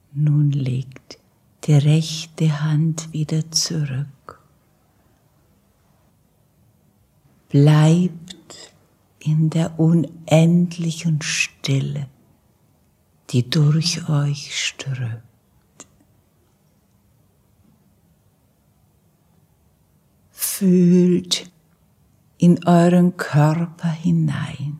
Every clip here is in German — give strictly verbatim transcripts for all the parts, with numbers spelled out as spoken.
Nun legt die rechte Hand wieder zurück. Bleibt in der unendlichen Stille, die durch euch strömt. Fühlt in euren Körper hinein.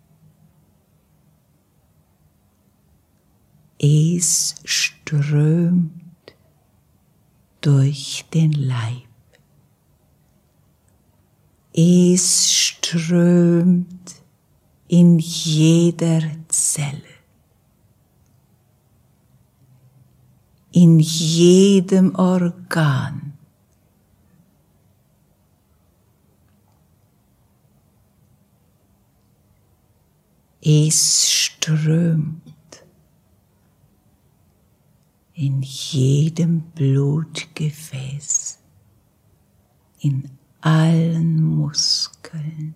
Es strömt durch den Leib. Es strömt in jeder Zelle, in jedem Organ. Es strömt in jedem Blutgefäß, in allen Muskeln,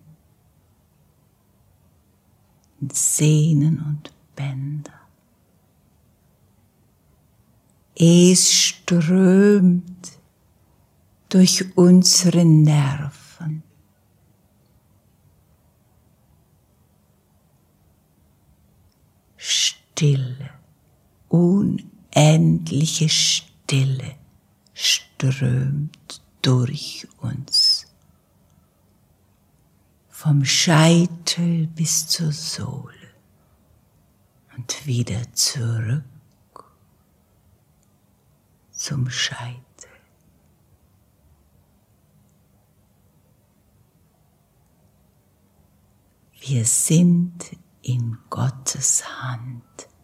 in Sehnen und Bändern. Es strömt durch unsere Nerven. Stille, unendliche Stille strömt durch uns. Vom Scheitel bis zur Sohle und wieder zurück zum Scheitel. Wir sind in Gottes Hand.